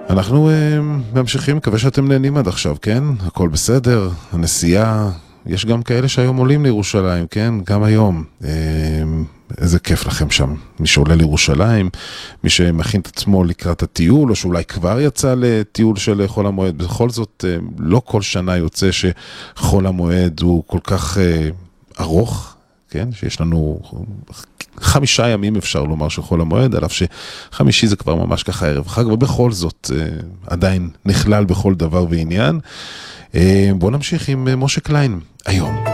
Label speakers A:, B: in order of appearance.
A: אנחנו ממשיכים, מקווה שאתם נהנים עד עכשיו, כן? הכל בסדר, הנסיעה, יש גם כאלה שהיום עולים לירושלים, כן? גם היום. איזה כיף לכם שם. מי שעולה לירושלים, מי שמכין את עצמו לקראת הטיול, או שאולי כבר יצא לטיול של חול המועד. בכל זאת, לא כל שנה יוצא שחול המועד הוא כל כך ארוך, כן? שיש לנו 5 ימים אפשר לומר של חול המועד, על אף שחמישי זה כבר ממש ככה ערב חג, ובכל זאת עדיין נכלל בכל דבר ועניין. בואו נמשיך עם משה קליין היום.